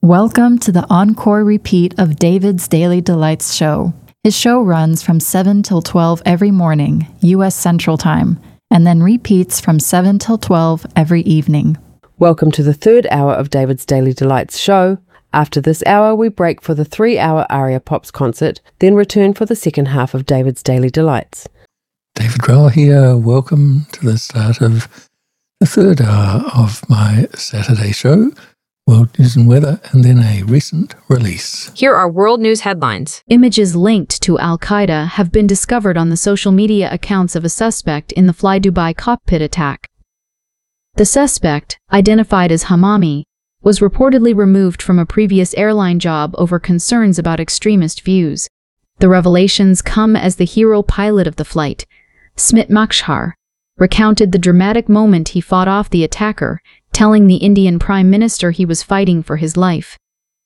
Welcome to the encore repeat of David's Daily Delights show. His show runs from 7 till 12 every morning, U.S. Central Time, and then repeats from 7 till 12 every evening. Welcome to the third hour of David's Daily Delights show. After this hour, we break for the 3-hour Aria Pops concert, then return for the second half of David's Daily Delights. David Grohl here. Welcome to the start of the third hour of my Saturday show, World News and Weather, and then a recent release. Here are world news headlines. Images linked to Al-Qaeda have been discovered on the social media accounts of a suspect in the Fly Dubai cockpit attack. The suspect, identified as Hamami, was reportedly removed from a previous airline job over concerns about extremist views. The revelations come as the hero pilot of the flight, Smit Makshar, recounted the dramatic moment he fought off the attacker, telling the Indian Prime Minister he was fighting for his life.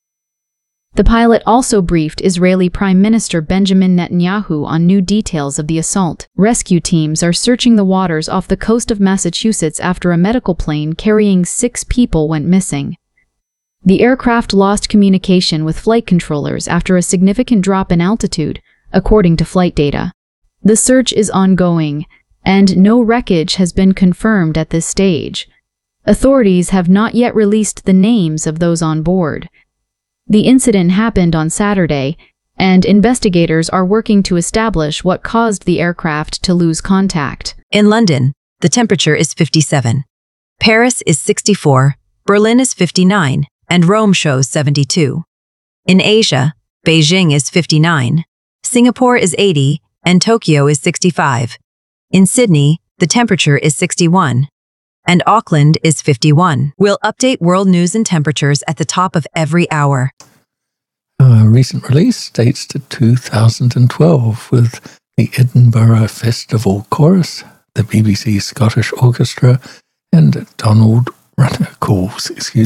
The pilot also briefed Israeli Prime Minister Benjamin Netanyahu on new details of the assault. Rescue teams are searching the waters off the coast of Massachusetts after a medical plane carrying 6 people went missing. The aircraft lost communication with flight controllers after a significant drop in altitude, according to flight data. The search is ongoing, and no wreckage has been confirmed at this stage. Authorities have not yet released the names of those on board. The incident happened on Saturday, and investigators are working to establish what caused the aircraft to lose contact. In London, the temperature is 57. Paris is 64, Berlin is 59, and Rome shows 72. In Asia, Beijing is 59, Singapore is 80, and Tokyo is 65. In Sydney, the temperature is 61. And Auckland is 51. We'll update world news and temperatures at the top of every hour. A recent release dates to 2012 with the Edinburgh Festival Chorus, the BBC Scottish Orchestra, and Donald Runnicles,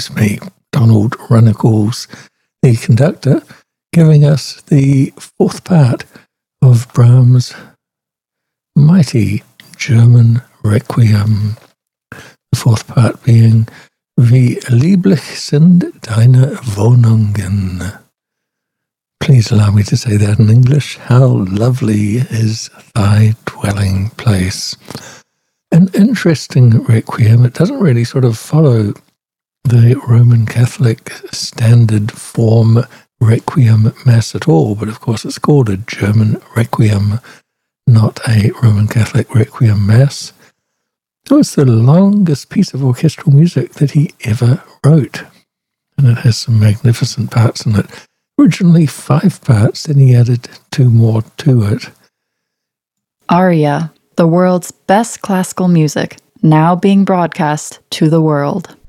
the conductor, giving us the fourth part of Brahms' mighty German Requiem. The fourth part being Wie lieblich sind deine Wohnungen. Please allow me to say that in English. How lovely is thy dwelling place. An interesting requiem. It doesn't really sort of follow the Roman Catholic standard form requiem mass at all, but of course it's called a German requiem, not a Roman Catholic requiem mass. It was the longest piece of orchestral music that he ever wrote, and it has some magnificent parts in it. Originally 5 parts, then he added 2 more to it. Aria, the world's best classical music, now being broadcast to the world.